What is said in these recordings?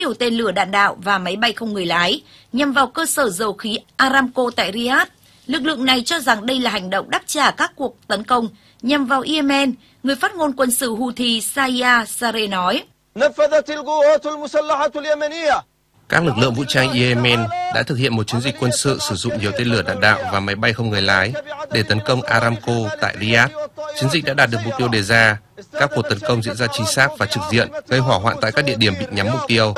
nhiều tên lửa đạn đạo và máy bay không người lái nhằm vào cơ sở dầu khí Aramco tại Riyadh. Lực lượng này cho rằng đây là hành động đáp trả các cuộc tấn công nhằm vào Yemen. Người phát ngôn quân sự Houthi Saia Sare nói. Các lực lượng vũ trang Yemen đã thực hiện một chiến dịch quân sự sử dụng nhiều tên lửa đạn đạo và máy bay không người lái để tấn công Aramco tại Riyadh. Chiến dịch đã đạt được mục tiêu đề ra. Các cuộc tấn công diễn ra chính xác và trực diện, gây hỏa hoạn tại các địa điểm bị nhắm mục tiêu.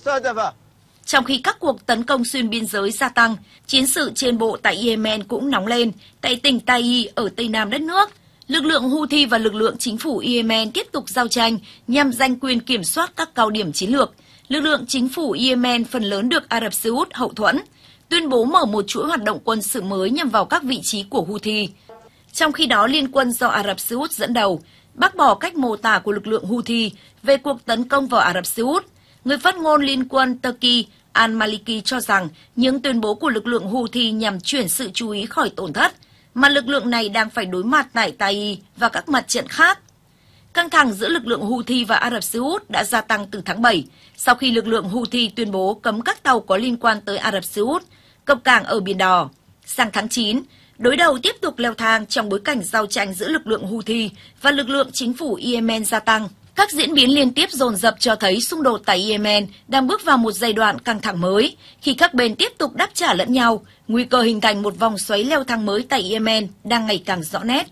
Trong khi các cuộc tấn công xuyên biên giới gia tăng, chiến sự trên bộ tại Yemen cũng nóng lên. Tại tỉnh Tai ở tây nam đất nước, lực lượng Houthi và lực lượng chính phủ Yemen tiếp tục giao tranh nhằm giành quyền kiểm soát các cao điểm chiến lược. Lực lượng chính phủ Yemen phần lớn được Ả Rập Xê Út hậu thuẫn, tuyên bố mở một chuỗi hoạt động quân sự mới nhằm vào các vị trí của Houthi. Trong khi đó, liên quân do Ả Rập Xê Út dẫn đầu bác bỏ cách mô tả của lực lượng Houthi về cuộc tấn công vào Ả Rập Xê Út. Người phát ngôn liên quân Turki Al-Maliki cho rằng những tuyên bố của lực lượng Houthi nhằm chuyển sự chú ý khỏi tổn thất mà lực lượng này đang phải đối mặt tại Tai và các mặt trận khác. Căng thẳng giữa lực lượng Houthi và Ả Rập Xê Út đã gia tăng từ tháng 7 sau khi lực lượng Houthi tuyên bố cấm các tàu có liên quan tới Ả Rập Xê Út cập cảng ở Biển Đỏ. Sang tháng 9, đối đầu tiếp tục leo thang trong bối cảnh giao tranh giữa lực lượng Houthi và lực lượng chính phủ Yemen gia tăng. Các diễn biến liên tiếp dồn dập cho thấy xung đột tại Yemen đang bước vào một giai đoạn căng thẳng mới. Khi các bên tiếp tục đáp trả lẫn nhau, nguy cơ hình thành một vòng xoáy leo thang mới tại Yemen đang ngày càng rõ nét.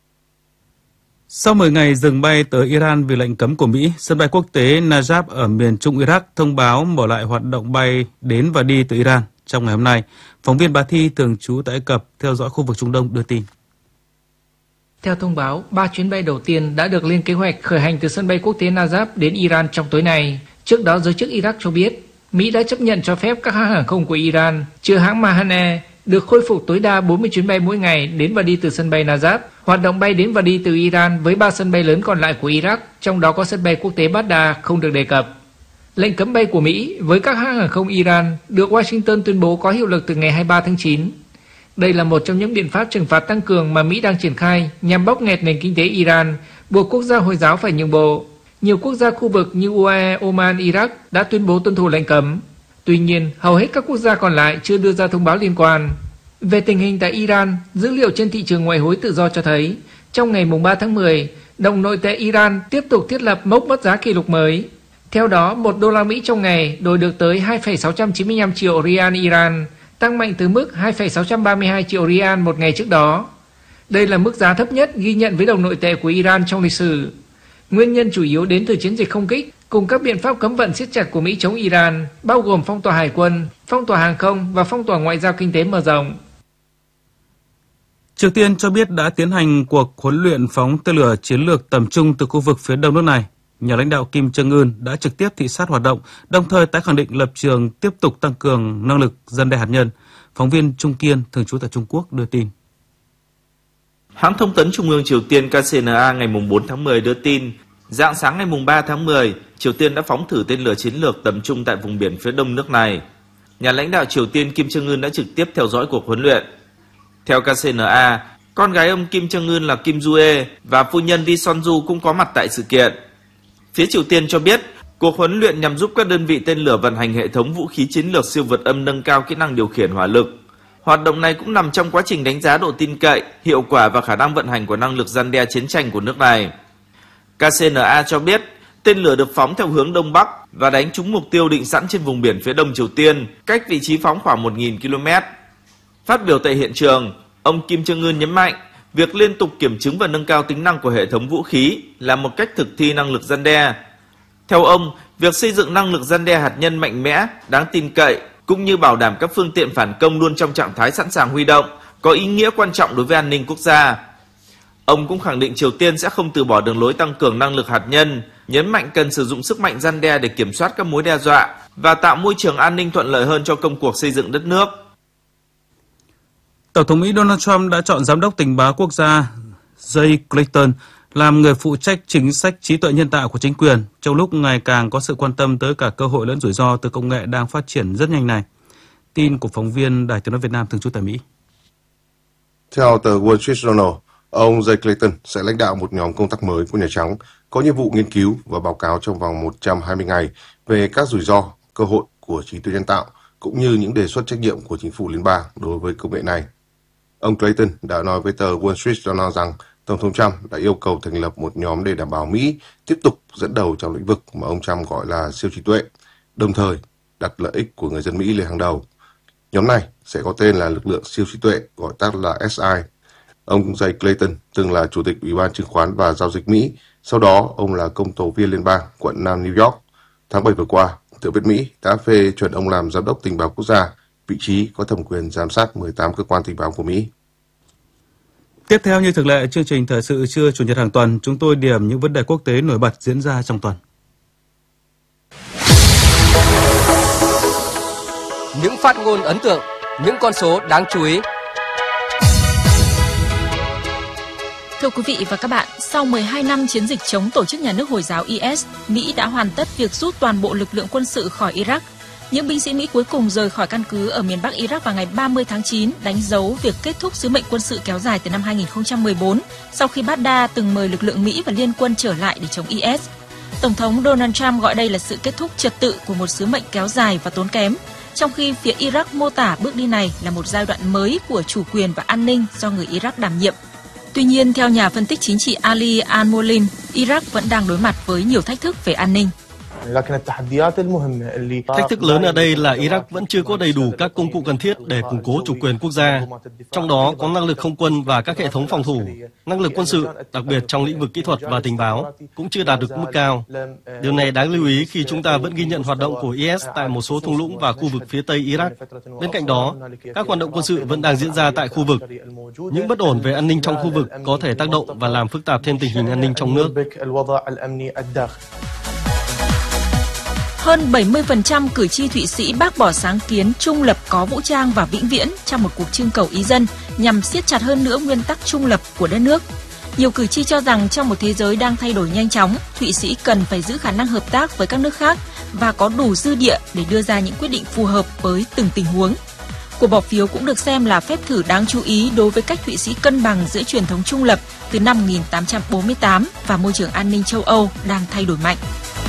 Sau 10 ngày dừng bay tới Iran vì lệnh cấm của Mỹ, sân bay quốc tế Najaf ở miền trung Iraq thông báo mở lại hoạt động bay đến và đi từ Iran trong ngày hôm nay. Phóng viên Bá Thi thường trú tại Ai Cập theo dõi khu vực Trung Đông đưa tin. Theo thông báo, 3 chuyến bay đầu tiên đã được lên kế hoạch khởi hành từ sân bay quốc tế Najaf đến Iran trong tối nay. Trước đó, giới chức Iraq cho biết, Mỹ đã chấp nhận cho phép các hãng hàng không của Iran, trừ hãng Mahan Air, được khôi phục tối đa 40 chuyến bay mỗi ngày đến và đi từ sân bay Najaf. Hoạt động bay đến và đi từ Iran với 3 sân bay lớn còn lại của Iraq, trong đó có sân bay quốc tế Baghdad không được đề cập. Lệnh cấm bay của Mỹ với các hãng hàng không Iran được Washington tuyên bố có hiệu lực từ ngày 23 tháng 9. Đây là một trong những biện pháp trừng phạt tăng cường mà Mỹ đang triển khai nhằm bóp nghẹt nền kinh tế Iran, buộc quốc gia Hồi giáo phải nhượng bộ. Nhiều quốc gia khu vực như UAE, Oman, Iraq đã tuyên bố tuân thủ lệnh cấm. Tuy nhiên, hầu hết các quốc gia còn lại chưa đưa ra thông báo liên quan. Về tình hình tại Iran, dữ liệu trên thị trường ngoại hối tự do cho thấy, trong ngày 3 tháng 10, đồng nội tệ Iran tiếp tục thiết lập mốc mất giá kỷ lục mới. Theo đó, 1 đô la Mỹ trong ngày đổi được tới 2,695 triệu rial Iran, tăng mạnh từ mức 2,632 triệu rial một ngày trước đó. Đây là mức giá thấp nhất ghi nhận với đồng nội tệ của Iran trong lịch sử. Nguyên nhân chủ yếu đến từ chiến dịch không kích cùng các biện pháp cấm vận siết chặt của Mỹ chống Iran, bao gồm phong tỏa hải quân, phong tỏa hàng không và phong tỏa ngoại giao kinh tế mở rộng. Triều Tiên cho biết đã tiến hành cuộc huấn luyện phóng tên lửa chiến lược tầm trung từ khu vực phía đông nước này. Nhà lãnh đạo Kim Jong-un đã trực tiếp thị sát hoạt động, đồng thời tái khẳng định lập trường tiếp tục tăng cường năng lực răn đe hạt nhân. Phóng viên Trung Kiên, thường trú tại Trung Quốc đưa tin. Hãng thông tấn Trung ương Triều Tiên KCNA ngày 4 tháng 10 đưa tin, rạng sáng ngày 3 tháng 10, Triều Tiên đã phóng thử tên lửa chiến lược tầm trung tại vùng biển phía đông nước này. Nhà lãnh đạo Triều Tiên Kim Jong-un đã trực tiếp theo dõi cuộc huấn luyện. Theo KCNA, con gái ông Kim Jong-un là Kim Ju-e và phu nhân Ri Son-ju cũng có mặt tại sự kiện. Phía Triều Tiên cho biết, cuộc huấn luyện nhằm giúp các đơn vị tên lửa vận hành hệ thống vũ khí chiến lược siêu vượt âm nâng cao kỹ năng điều khiển hỏa lực. Hoạt động này cũng nằm trong quá trình đánh giá độ tin cậy, hiệu quả và khả năng vận hành của năng lực răn đe chiến tranh của nước này. KCNA cho biết, tên lửa được phóng theo hướng Đông Bắc và đánh trúng mục tiêu định sẵn trên vùng biển phía đông Triều Tiên, cách vị trí phóng khoảng 1.000 km. Phát biểu tại hiện trường, ông Kim Jong-un nhấn mạnh, việc liên tục kiểm chứng và nâng cao tính năng của hệ thống vũ khí là một cách thực thi năng lực răn đe. Theo ông, việc xây dựng năng lực răn đe hạt nhân mạnh mẽ, đáng tin cậy, cũng như bảo đảm các phương tiện phản công luôn trong trạng thái sẵn sàng huy động, có ý nghĩa quan trọng đối với an ninh quốc gia. Ông cũng khẳng định Triều Tiên sẽ không từ bỏ đường lối tăng cường năng lực hạt nhân, nhấn mạnh cần sử dụng sức mạnh răn đe để kiểm soát các mối đe dọa và tạo môi trường an ninh thuận lợi hơn cho công cuộc xây dựng đất nước. Tổng thống Mỹ Donald Trump đã chọn giám đốc tình báo quốc gia Jay Clayton làm người phụ trách chính sách trí tuệ nhân tạo của chính quyền trong lúc ngày càng có sự quan tâm tới cả cơ hội lẫn rủi ro từ công nghệ đang phát triển rất nhanh này. Tin của phóng viên Đài Tiếng nói Việt Nam thường trú tại Mỹ. Theo tờ Wall Street Journal, ông Jay Clayton sẽ lãnh đạo một nhóm công tác mới của Nhà Trắng có nhiệm vụ nghiên cứu và báo cáo trong vòng 120 ngày về các rủi ro cơ hội của trí tuệ nhân tạo cũng như những đề xuất trách nhiệm của chính phủ liên bang đối với công nghệ này. Ông Clayton đã nói với tờ Wall Street Journal rằng Tổng thống Trump đã yêu cầu thành lập một nhóm để đảm bảo Mỹ tiếp tục dẫn đầu trong lĩnh vực mà ông Trump gọi là siêu trí tuệ, đồng thời đặt lợi ích của người dân Mỹ lên hàng đầu. Nhóm này sẽ có tên là lực lượng siêu trí tuệ, gọi tắt là SI. Ông Jay Clayton từng là Chủ tịch Ủy ban Chứng khoán và Giao dịch Mỹ, sau đó ông là công tố viên liên bang quận Nam New York. Tháng 7 vừa qua, Thượng viện Mỹ đã phê chuẩn ông làm Giám đốc Tình báo Quốc gia, vị trí có thẩm quyền giám sát 18 cơ quan tình báo của Mỹ. Tiếp theo như thường lệ, chương trình Thời sự trưa Chủ nhật hàng tuần, chúng tôi điểm những vấn đề quốc tế nổi bật diễn ra trong tuần. Những phát ngôn ấn tượng, những con số đáng chú ý. Thưa quý vị và các bạn, sau 12 năm chiến dịch chống tổ chức nhà nước Hồi giáo IS, Mỹ đã hoàn tất việc rút toàn bộ lực lượng quân sự khỏi Iraq. Những binh sĩ Mỹ cuối cùng rời khỏi căn cứ ở miền Bắc Iraq vào ngày 30 tháng 9, đánh dấu việc kết thúc sứ mệnh quân sự kéo dài từ năm 2014, sau khi Baghdad từng mời lực lượng Mỹ và liên quân trở lại để chống IS. Tổng thống Donald Trump gọi đây là sự kết thúc trật tự của một sứ mệnh kéo dài và tốn kém, trong khi phía Iraq mô tả bước đi này là một giai đoạn mới của chủ quyền và an ninh do người Iraq đảm nhiệm. Tuy nhiên, theo nhà phân tích chính trị Ali Al-Moulin, Iraq vẫn đang đối mặt với nhiều thách thức về an ninh. Thách thức lớn ở đây là Iraq vẫn chưa có đầy đủ các công cụ cần thiết để củng cố chủ quyền quốc gia. Trong đó có năng lực không quân và các hệ thống phòng thủ. Năng lực quân sự, đặc biệt trong lĩnh vực kỹ thuật và tình báo, cũng chưa đạt được mức cao. Điều này đáng lưu ý khi chúng ta vẫn ghi nhận hoạt động của IS tại một số thung lũng và khu vực phía Tây Iraq. Bên cạnh đó, các hoạt động quân sự vẫn đang diễn ra tại khu vực. Những bất ổn về an ninh trong khu vực có thể tác động và làm phức tạp thêm tình hình an ninh trong nước. Hơn 70% cử tri Thụy Sĩ bác bỏ sáng kiến trung lập có vũ trang và vĩnh viễn trong một cuộc trưng cầu ý dân nhằm siết chặt hơn nữa nguyên tắc trung lập của đất nước. Nhiều cử tri cho rằng trong một thế giới đang thay đổi nhanh chóng, Thụy Sĩ cần phải giữ khả năng hợp tác với các nước khác và có đủ dư địa để đưa ra những quyết định phù hợp với từng tình huống. Cuộc bỏ phiếu cũng được xem là phép thử đáng chú ý đối với cách Thụy Sĩ cân bằng giữa truyền thống trung lập từ năm 1848 và môi trường an ninh châu Âu đang thay đổi mạnh.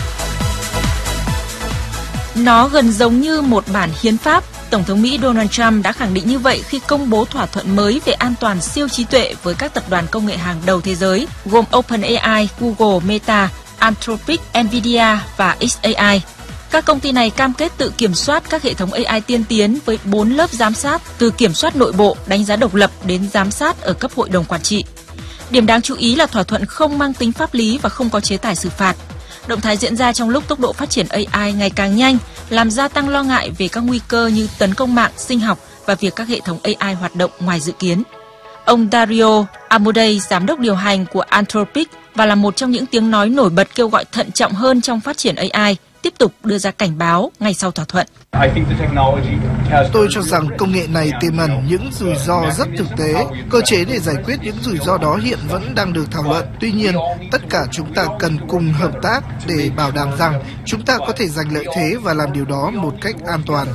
Nó gần giống như một bản hiến pháp. Tổng thống Mỹ Donald Trump đã khẳng định như vậy khi công bố thỏa thuận mới về an toàn siêu trí tuệ với các tập đoàn công nghệ hàng đầu thế giới, gồm OpenAI, Google, Meta, Anthropic, Nvidia và xAI. Các công ty này cam kết tự kiểm soát các hệ thống AI tiên tiến với 4 lớp giám sát, từ kiểm soát nội bộ, đánh giá độc lập đến giám sát ở cấp hội đồng quản trị. Điểm đáng chú ý là thỏa thuận không mang tính pháp lý và không có chế tài xử phạt. Động thái diễn ra trong lúc tốc độ phát triển AI ngày càng nhanh, làm gia tăng lo ngại về các nguy cơ như tấn công mạng, sinh học và việc các hệ thống AI hoạt động ngoài dự kiến. Ông Dario Amodei, giám đốc điều hành của Anthropic và là một trong những tiếng nói nổi bật kêu gọi thận trọng hơn trong phát triển AI, tiếp tục đưa ra cảnh báo ngay sau thỏa thuận. Tôi cho rằng công nghệ này tiềm ẩn những rủi ro rất thực tế. Cơ chế để giải quyết những rủi ro đó hiện vẫn đang được thảo luận. Tuy nhiên, tất cả chúng ta cần cùng hợp tác để bảo đảm rằng chúng ta có thể giành lợi thế và làm điều đó một cách an toàn.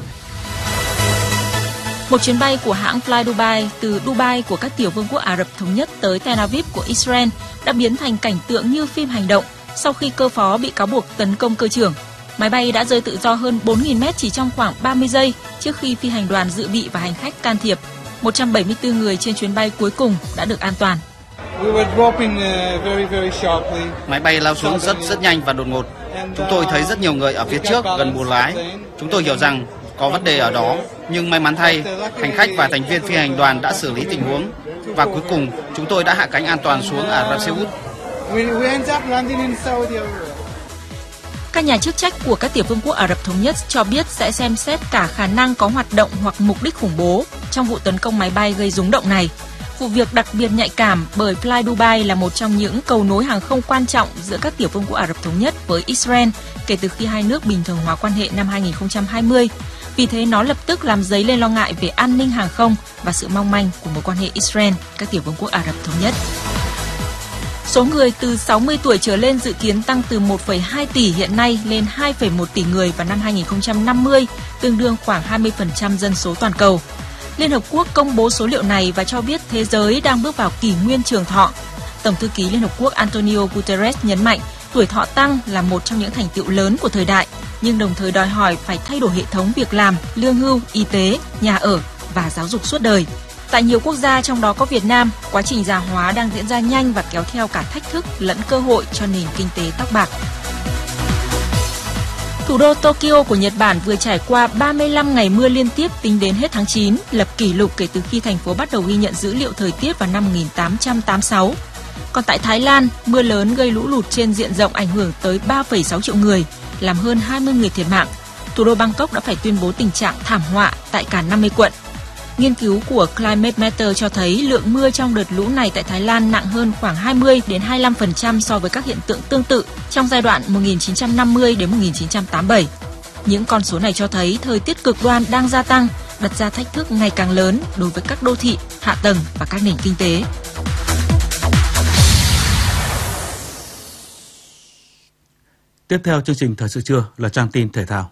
Một chuyến bay của hãng Fly Dubai từ Dubai của các tiểu vương quốc Ả Rập Thống Nhất tới Tel Aviv của Israel đã biến thành cảnh tượng như phim hành động sau khi cơ phó bị cáo buộc tấn công cơ trưởng. Máy bay đã rơi tự do hơn 4.000 mét chỉ trong khoảng 30 giây trước khi phi hành đoàn dự bị và hành khách can thiệp. 174 người trên chuyến bay cuối cùng đã được an toàn. Máy bay lao xuống rất nhanh và đột ngột. Chúng tôi thấy rất nhiều người ở phía trước gần buồng lái. Chúng tôi hiểu rằng có vấn đề ở đó, nhưng may mắn thay, hành khách và thành viên phi hành đoàn đã xử lý tình huống. Và cuối cùng, chúng tôi đã hạ cánh an toàn xuống Ả Rập Xê Út. Các nhà chức trách của các tiểu vương quốc Ả Rập Thống Nhất cho biết sẽ xem xét cả khả năng có hoạt động hoặc mục đích khủng bố trong vụ tấn công máy bay gây rúng động này. Vụ việc đặc biệt nhạy cảm bởi Fly Dubai là một trong những cầu nối hàng không quan trọng giữa các tiểu vương quốc Ả Rập Thống Nhất với Israel kể từ khi hai nước bình thường hóa quan hệ năm 2020. Vì thế nó lập tức làm dấy lên lo ngại về an ninh hàng không và sự mong manh của mối quan hệ Israel, các tiểu vương quốc Ả Rập Thống Nhất. Số người từ 60 tuổi trở lên dự kiến tăng từ 1,2 tỷ hiện nay lên 2,1 tỷ người vào năm 2050, tương đương khoảng 20% dân số toàn cầu. Liên Hợp Quốc công bố số liệu này và cho biết thế giới đang bước vào kỷ nguyên trường thọ. Tổng thư ký Liên Hợp Quốc Antonio Guterres nhấn mạnh tuổi thọ tăng là một trong những thành tựu lớn của thời đại. nhưng đồng thời đòi hỏi phải thay đổi hệ thống việc làm, lương hưu, y tế, nhà ở và giáo dục suốt đời. Tại nhiều quốc gia trong đó có Việt Nam, quá trình già hóa đang diễn ra nhanh và kéo theo cả thách thức lẫn cơ hội cho nền kinh tế tóc bạc. Thủ đô Tokyo của Nhật Bản vừa trải qua 35 ngày mưa liên tiếp tính đến hết tháng 9, lập kỷ lục kể từ khi thành phố bắt đầu ghi nhận dữ liệu thời tiết vào năm 1886. Còn tại Thái Lan, mưa lớn gây lũ lụt trên diện rộng ảnh hưởng tới 3,6 triệu người, làm hơn 20 người thiệt mạng. Thủ đô Bangkok đã phải tuyên bố tình trạng thảm họa tại cả 50 quận. Nghiên cứu của Climate Matter cho thấy lượng mưa trong đợt lũ này tại Thái Lan nặng hơn khoảng 20 đến 25% so với các hiện tượng tương tự trong giai đoạn 1950 đến 1987. Những con số này cho thấy thời tiết cực đoan đang gia tăng, đặt ra thách thức ngày càng lớn đối với các đô thị, hạ tầng và các nền kinh tế. Tiếp theo chương trình Thời sự trưa là trang tin thể thao.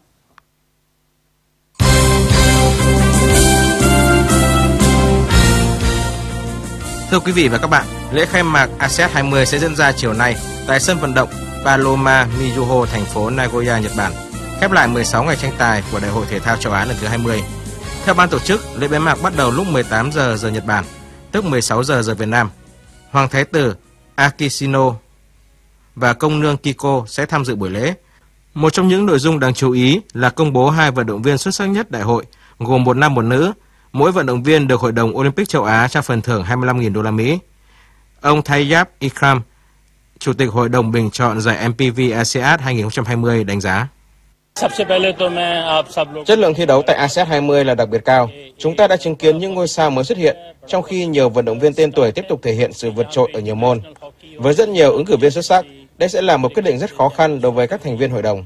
Thưa quý vị và các bạn, lễ khai mạc ASEAN 20 sẽ diễn ra chiều nay tại sân vận động Paloma Mizuho, thành phố Nagoya, Nhật Bản, khép lại 16 ngày tranh tài của Đại hội Thể thao châu Á lần thứ 20. Theo ban tổ chức, lễ bế mạc bắt đầu lúc 18 giờ Nhật Bản, tức 16 giờ Việt Nam. Hoàng thái tử Akishino và công nương Kiko sẽ tham dự buổi lễ. Một trong những nội dung đáng chú ý là công bố 2 vận động viên xuất sắc nhất đại hội, gồm một nam một nữ. Mỗi vận động viên được Hội đồng Olympic châu Á trao phần thưởng 25.000 đô la Mỹ. Ông Tayyip Ikram, Chủ tịch Hội đồng bình chọn giải MPV ASEAN 2020 đánh giá. Chất lượng thi đấu tại ASEAN 20 là đặc biệt cao. Chúng ta đã chứng kiến những ngôi sao mới xuất hiện, trong khi nhiều vận động viên tên tuổi tiếp tục thể hiện sự vượt trội ở nhiều môn. Với rất nhiều ứng cử viên xuất sắc, đây sẽ là một quyết định rất khó khăn đối với các thành viên hội đồng.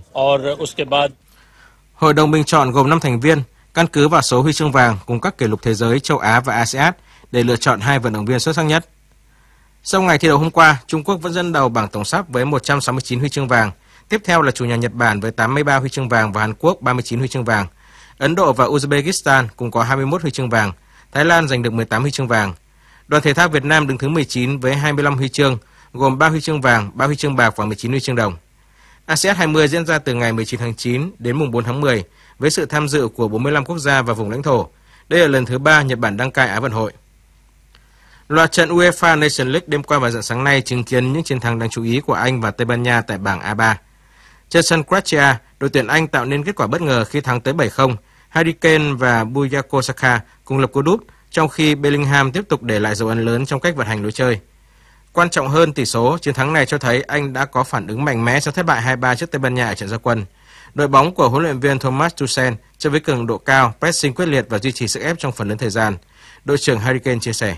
Hội đồng bình chọn gồm 5 thành viên, căn cứ vào số huy chương vàng cùng các kỷ lục thế giới, châu Á và ASEAN để lựa chọn 2 vận động viên xuất sắc nhất. Sau ngày thi đấu hôm qua, Trung Quốc vẫn dẫn đầu bảng tổng sắp với 169 huy chương vàng. Tiếp theo là chủ nhà Nhật Bản với 83 huy chương vàng và Hàn Quốc 39 huy chương vàng. Ấn Độ và Uzbekistan cùng có 21 huy chương vàng. Thái Lan giành được 18 huy chương vàng. Đoàn thể thao Việt Nam đứng thứ 19 với 25 huy chương, gồm 3 huy chương vàng, 3 huy chương bạc và 19 huy chương đồng. ASEAN 20 diễn ra từ ngày 19 tháng 9 đến mùng 4 tháng 10 với sự tham dự của 45 quốc gia và vùng lãnh thổ. Đây là lần thứ 3 Nhật Bản đăng cai Á vận hội. Loạt trận UEFA Nations League đêm qua và rạng sáng nay chứng kiến những chiến thắng đáng chú ý của Anh và Tây Ban Nha tại bảng A3. Trên sân Croatia, đội tuyển Anh tạo nên kết quả bất ngờ khi thắng tới 7-0. Harry Kane và Bukayo Saka cùng lập cú đúp, trong khi Bellingham tiếp tục để lại dấu ấn lớn trong cách vận hành lối chơi. Quan trọng hơn tỷ số, chiến thắng này cho thấy Anh đã có phản ứng mạnh mẽ sau thất bại 2-3 trước Tây Ban Nha ở trận ra quân. Đội bóng của huấn luyện viên Thomas Tuchel chơi với cường độ cao, pressing quyết liệt và duy trì sức ép trong phần lớn thời gian. Đội trưởng Harry Kane chia sẻ.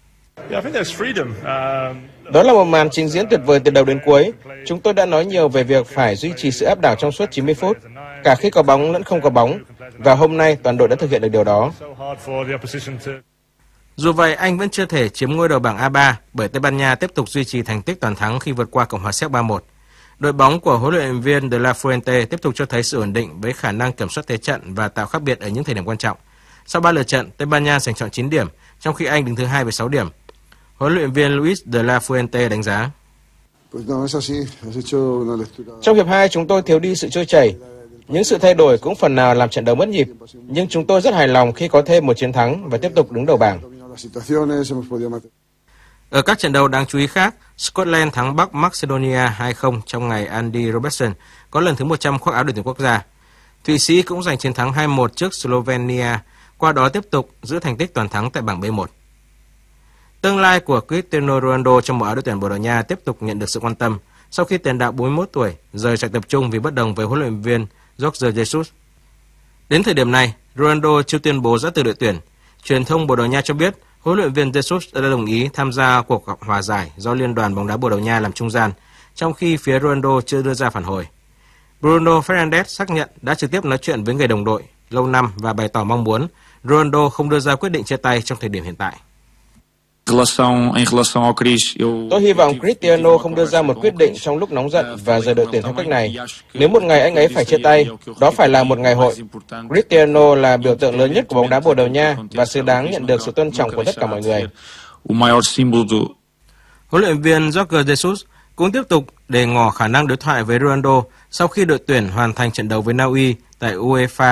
Đó là một màn trình diễn tuyệt vời từ đầu đến cuối. Chúng tôi đã nói nhiều về việc phải duy trì sự áp đảo trong suốt 90 phút, cả khi có bóng lẫn không có bóng. Và hôm nay toàn đội đã thực hiện được điều đó. Dù vậy, Anh vẫn chưa thể chiếm ngôi đầu bảng A3 bởi Tây Ban Nha tiếp tục duy trì thành tích toàn thắng khi vượt qua Cộng hòa Séc 3-1. Đội bóng của huấn luyện viên De La Fuente tiếp tục cho thấy sự ổn định với khả năng kiểm soát thế trận và tạo khác biệt ở những thời điểm quan trọng. Sau 3 lượt trận, Tây Ban Nha giành chọn 9 điểm, trong khi Anh đứng thứ 2 với 6 điểm. Huấn luyện viên Luis De La Fuente đánh giá. Trong hiệp 2, chúng tôi thiếu đi sự trôi chảy. Những sự thay đổi cũng phần nào làm trận đấu mất nhịp, nhưng chúng tôi rất hài lòng khi có thêm một chiến thắng và tiếp tục đứng đầu bảng. Ở các trận đấu đáng chú ý khác, Scotland thắng Bắc Macedonia 2-0 trong ngày Andy Robertson, có lần thứ 100 khoác áo đội tuyển quốc gia. Thụy Sĩ cũng giành chiến thắng 2-1 trước Slovenia, qua đó tiếp tục giữ thành tích toàn thắng tại bảng B1. Tương lai của Cristiano Ronaldo trong màu áo đội tuyển Bồ Đào Nha tiếp tục nhận được sự quan tâm sau khi tiền đạo 41 tuổi rời trại tập trung vì bất đồng với huấn luyện viên Jorge Jesus. Đến thời điểm này, Ronaldo chưa tuyên bố ra từ đội tuyển. Truyền thông Bồ Đào Nha cho biết huấn luyện viên Jesus đã đồng ý tham gia cuộc gặp hòa giải do Liên đoàn bóng đá Bồ Đào Nha làm trung gian, trong khi phía Ronaldo chưa đưa ra phản hồi. Bruno Fernandes xác nhận đã trực tiếp nói chuyện với người đồng đội lâu năm và bày tỏ mong muốn Ronaldo không đưa ra quyết định chia tay trong thời điểm hiện tại. Tôi hy vọng Cristiano không đưa ra một quyết định trong lúc nóng giận và rời đội tuyển theo cách này. Nếu một ngày anh ấy phải chia tay, đó phải là một ngày hội. Cristiano là biểu tượng lớn nhất của bóng đá Bồ Đào Nha và xứng đáng nhận được sự tôn trọng của tất cả mọi người. Huấn luyện viên Jorge Jesus cũng tiếp tục đề ngỏ khả năng đối thoại với Ronaldo sau khi đội tuyển hoàn thành trận đấu với Na Uy tại UEFA